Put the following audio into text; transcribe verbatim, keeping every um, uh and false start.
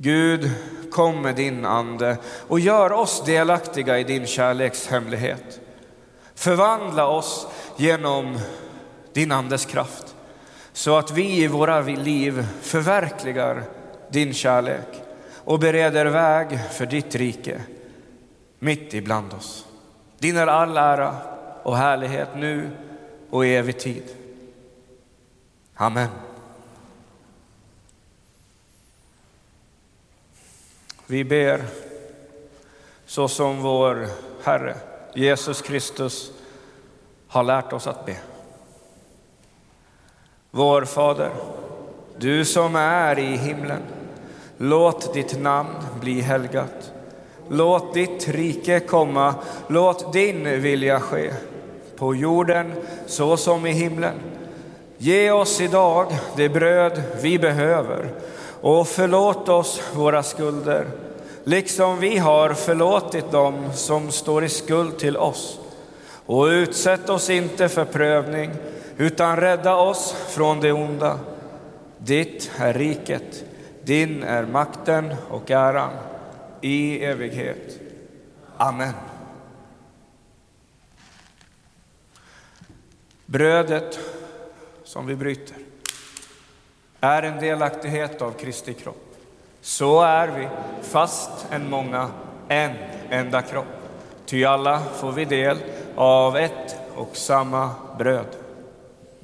Gud, kom med din ande och gör oss delaktiga i din kärleks hemlighet. Förvandla oss genom din andes kraft, så att vi i våra liv förverkligar din kärlek och bereder väg för ditt rike mitt ibland oss. Din är all ära och härlighet nu och i evig tid. Amen. Vi ber så som vår Herre Jesus Kristus har lärt oss att be. Vår Fader, du som är i himlen, låt ditt namn bli helgat. Låt ditt rike komma, låt din vilja ske, på jorden så som i himlen. Ge oss idag det bröd vi behöver och förlåt oss våra skulder, liksom vi har förlåtit dem som står i skuld till oss. Och utsätt oss inte för prövning, utan rädda oss från det onda. Ditt är riket, din är makten och äran i evighet. Amen. Brödet som vi bryter är en delaktighet av Kristi kropp. Så är vi, fast en många, en enda kropp. Ty alla får vi del av ett och samma bröd.